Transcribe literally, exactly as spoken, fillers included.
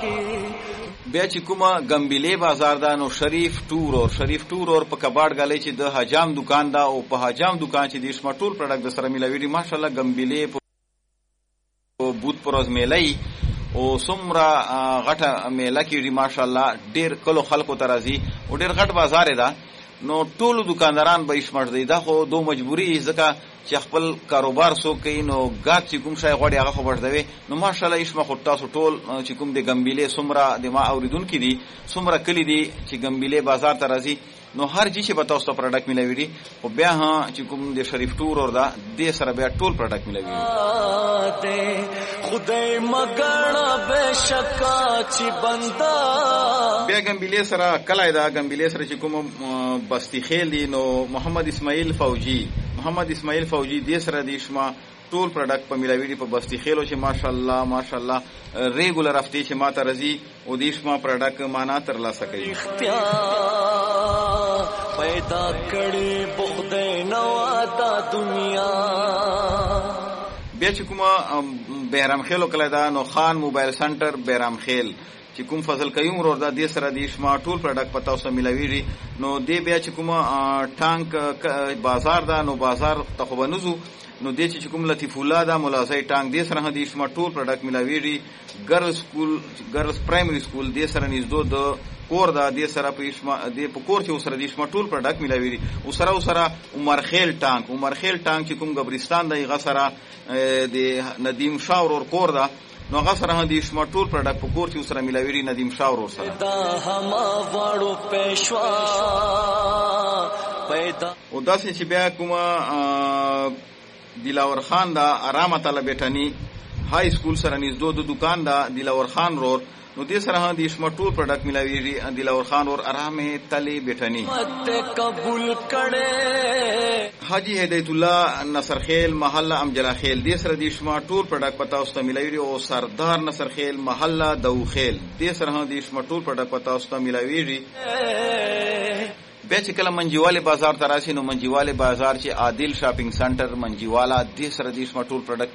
بیا چې کومه ګمبلې بازار دا نو شریف ټور اور شریف ټور اور په کباړ غلې چې د حجام دکان دا او په حجام دکان چې د شمټول پروډکټ د سره ملاوي ماشاءالله ګمبلې په بوت پروز میلای او سمرا غټه میله کې ماشاءالله ډیر کلو خلکو ترازی او ډیر غټ بازار ده نو ټول دکانداران به شمټ دی دا خو دو مجبوری ځکه چې خپل کاروبار سو کوي نو ګات چې کوم شای غوړي هغه خبر دی نو ماشاءالله ایشمه خو تاسو ټول چې کوم د ګمبلې سمرا د ما اوریدونکو دي سمرا کلی دي چې ګمبلې بازار ته راځي نو هر چی چې به تاسو ته پروډکټ ملوي دي او بیا ها چې کوم د شریف ټور اور دا د سره بیا ټول پروډکټ ملوي دي خدای مګړه بشکا چې بندا بیا ګمبلې سره کله دا ګمبلې سره چې کوم بستی خیل دي نو محمد اسماعیل فوجي محمد اسماعیل فوجي د سره د شما ټول پروډکټ په ملاوي دي په بستی خیلو چې ماشاءالله ماشاءالله ریګولر افتی چې ماته رزي او د شما پروډکټ معنا تر لاسه کوي پیدا کړي بخدای نو تا دنیا بیا چې کومه بهرام خیلو کله دا نو خان موبایل سنټر بهرام خیل چې کوم فضل قیوم ورور دا د سره د شما ټول پروډکټ پتا اوسه ملاوي نو دی بیا چې کومه ټانک بازار دا نو بازار ته خو بنوزو نو د چې کوم لطیف الله دا ملازمي ټانک د سره د شما ټول پروډکټ ملاوي ګرل سکول ګرلز پرایمری سکول د سره نږدې د کور دا د سره په شما د په کور چې سره د شما ټول پروډکټ ملاوي او سره سره عمر خیل ټانک عمر خیل ټانک چې کوم قبرستان دی غسره د ندیم شاه ور کور دا نو هغه سره د شما ټول پروډکټ په کور چې سره ملاوي ندیم شاه ور سره دا هما واړو پېښوا پیدا او داسې چې بیا کومه دلاور خان دا آرامه طلب بیٹانی های سکول سره نږدې د دکان دا دلاور خان رور نو دې سره د شما ټول پروډکټ ملاوي دلاور خان رور آرامه تلی بیٹانی قبول کړي حاجی هدایت الله نصر خیل محله امجلا خیل دې سره د شما ټول پروډکټ پتا اوسه ملاوي او سردار نصر خیل محله دو خیل دې سره د شما ټول پروډکټ پتا اوسه ملاوي بیا چې کله منجیواله بازار ته راشي نو منجیواله بازار چې عادل شاپینګ سنټر منجیواله د سره د شما ټول پروډکټ